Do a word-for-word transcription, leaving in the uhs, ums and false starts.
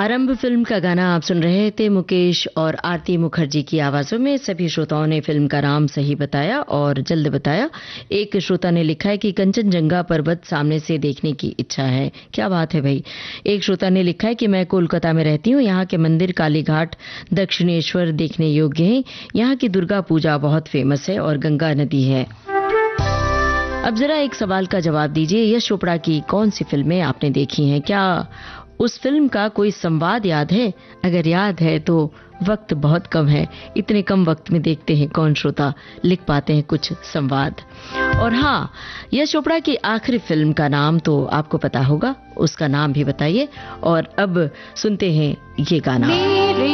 आरंभ फिल्म का गाना आप सुन रहे थे मुकेश और आरती मुखर्जी की आवाजों में। सभी श्रोताओं ने फिल्म का नाम सही बताया और जल्द बताया। एक श्रोता ने लिखा है कि कंचनजंगा पर्वत सामने से देखने की इच्छा है। क्या बात है भाई। एक श्रोता ने लिखा है कि मैं कोलकाता में रहती हूँ, यहाँ के मंदिर कालीघाट दक्षिणेश्वर देखने योग्य हैं। यहाँ की दुर्गा पूजा बहुत फेमस है और गंगा नदी है। अब जरा एक सवाल का जवाब दीजिए, यश चोपड़ा की कौन सी फिल्में आपने देखी हैं? क्या उस फिल्म का कोई संवाद याद है? अगर याद है तो वक्त बहुत कम है, इतने कम वक्त में देखते हैं कौन श्रोता लिख पाते हैं कुछ संवाद। और हाँ, यश चोपड़ा की आखिरी फिल्म का नाम तो आपको पता होगा, उसका नाम भी बताइए। और अब सुनते हैं ये गाना।